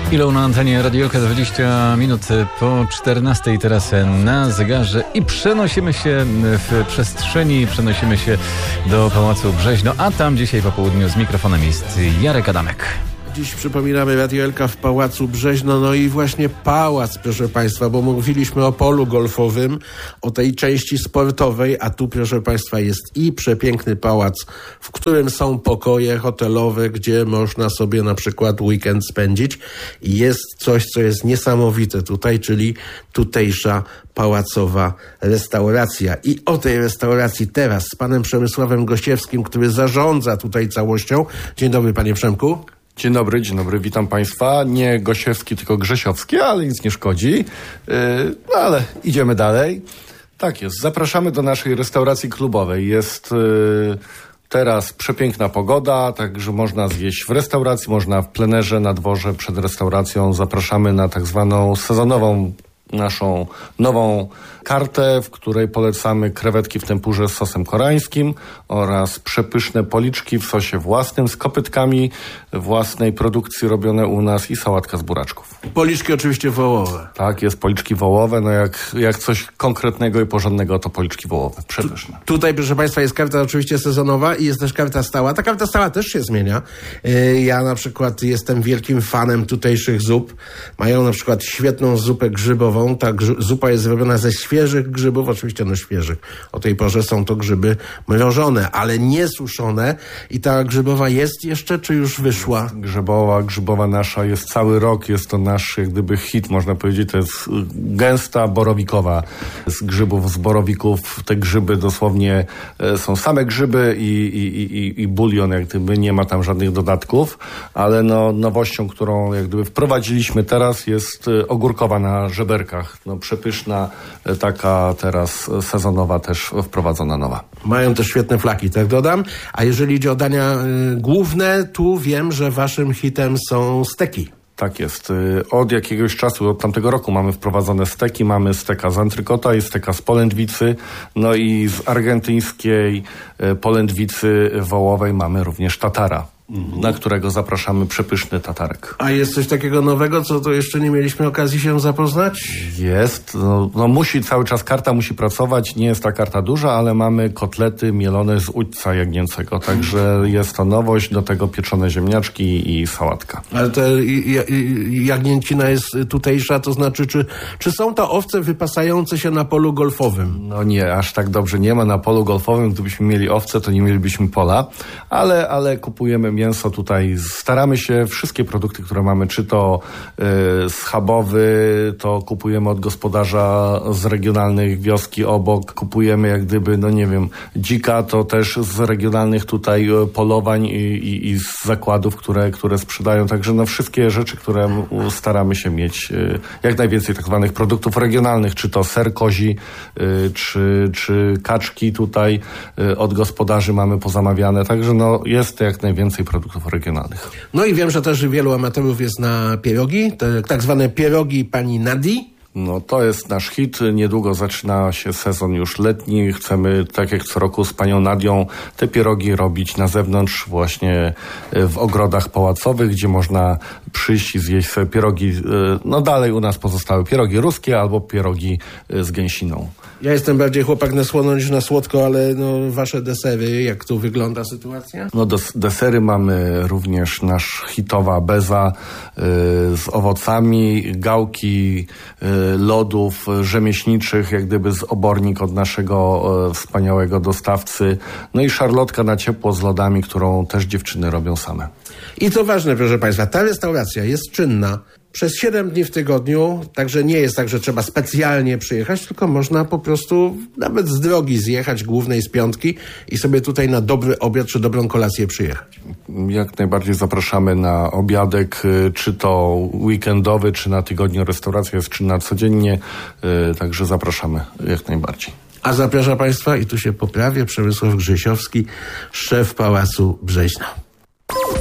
Chwilą na antenie Radiolka 20 minut po 14 teraz na zegarze i przenosimy się w przestrzeni, przenosimy się do Pałacu Brzeźno, a tam dzisiaj po południu z mikrofonem jest Jarek Adamek. Dziś przypominamy Radiolka w Pałacu Brzeźno, no i właśnie pałac, proszę Państwa, bo mówiliśmy o polu golfowym, o tej części sportowej, a tu, proszę Państwa, jest i przepiękny pałac, w którym są pokoje hotelowe, gdzie można sobie na przykład weekend spędzić. I jest coś, co jest niesamowite tutaj, czyli tutejsza pałacowa restauracja. I o tej restauracji teraz z panem Przemysławem Gościewskim, który zarządza tutaj całością. Dzień dobry, panie Przemku. Dzień dobry, witam Państwa. Nie Gosiewski, tylko Grzesiowski, ale nic nie szkodzi. Ale idziemy dalej. Tak jest, zapraszamy do naszej restauracji klubowej. Jest teraz przepiękna pogoda, także można zjeść w restauracji, można w plenerze, na dworze, przed restauracją. Zapraszamy na tak zwaną sezonową naszą nową kartę, w której polecamy krewetki w tempurze z sosem koreańskim oraz przepyszne policzki w sosie własnym z kopytkami własnej produkcji robione u nas i sałatka z buraczków. Policzki oczywiście wołowe. Tak, jest policzki wołowe, no jak coś konkretnego i porządnego, to policzki wołowe. Przepyszne. Tutaj, proszę Państwa, jest karta oczywiście sezonowa i jest też karta stała. Ta karta stała też się zmienia. Ja na przykład jestem wielkim fanem tutejszych zup. Mają na przykład świetną zupę grzybową. Ta zupa jest zrobiona ze świeżych grzybów, oczywiście świeżych. O tej porze są to grzyby mrożone, ale nie suszone. I ta grzybowa jest jeszcze, czy już wyszła? Grzybowa nasza jest cały rok, jest to nasz jak gdyby hit, można powiedzieć. To jest gęsta borowikowa z grzybów, z borowików. Te grzyby dosłownie są same grzyby i bulion, jak gdyby nie ma tam żadnych dodatków, ale nowością, którą jak gdyby wprowadziliśmy teraz, jest ogórkowa na żeberkach. Przepyszna, taka teraz sezonowa też wprowadzona nowa. Mają też świetne flaki, tak dodam. A jeżeli idzie o dania główne, tu wiem, że waszym hitem są steki. Tak jest. Od jakiegoś czasu, od tamtego roku mamy wprowadzone steki. Mamy steka z antrykota i steka z polędwicy. No i z argentyńskiej polędwicy wołowej mamy również tatara, na którego zapraszamy, przepyszny tatarek. A jest coś takiego nowego, co to jeszcze nie mieliśmy okazji się zapoznać? Jest. Musi cały czas, karta musi pracować. Nie jest ta karta duża, ale mamy kotlety mielone z udźca jagnięcego. Także jest to nowość. Do tego pieczone ziemniaczki i sałatka. Ale ta jagnięcina jest tutejsza, to znaczy, czy są to owce wypasające się na polu golfowym? No nie, aż tak dobrze nie ma na polu golfowym. Gdybyśmy mieli owce, to nie mielibyśmy pola. Ale kupujemy mięso tutaj. Staramy się wszystkie produkty, które mamy, czy to schabowy, to kupujemy od gospodarza z regionalnych wioski obok. Kupujemy jak gdyby, dzika, to też z regionalnych tutaj polowań i z zakładów, które sprzedają. Także wszystkie rzeczy, które staramy się mieć, jak najwięcej tak zwanych produktów regionalnych, czy to ser kozi, czy kaczki tutaj od gospodarzy mamy pozamawiane. Także jest jak najwięcej produktów regionalnych. No i wiem, że też wielu amatorów jest na pierogi, tak zwane pierogi pani Nadi. To jest nasz hit. Niedługo zaczyna się sezon już letni. Chcemy, tak jak co roku z panią Nadią, te pierogi robić na zewnątrz, właśnie w ogrodach pałacowych, gdzie można przyjść i zjeść sobie pierogi. Dalej u nas pozostały pierogi ruskie albo pierogi z gęsiną. Ja jestem bardziej chłopak na słono niż na słodko, ale wasze desery, jak tu wygląda sytuacja? Desery mamy również nasz hitowa beza z owocami, gałki lodów rzemieślniczych, jak gdyby z obornik od naszego wspaniałego dostawcy. I szarlotka na ciepło z lodami, którą też dziewczyny robią same. I co ważne, proszę Państwa, ta restauracja jest czynna przez 7 dni w tygodniu, także nie jest tak, że trzeba specjalnie przyjechać, tylko można po prostu nawet z drogi zjechać, głównej z piątki i sobie tutaj na dobry obiad czy dobrą kolację przyjechać. Jak najbardziej zapraszamy na obiadek, czy to weekendowy, czy na tygodniu. Restauracja jest czynna codziennie, także zapraszamy jak najbardziej. A zaprasza Państwa, i tu się poprawię, Przemysław Grzesiowski, szef Pałacu Brzeźno.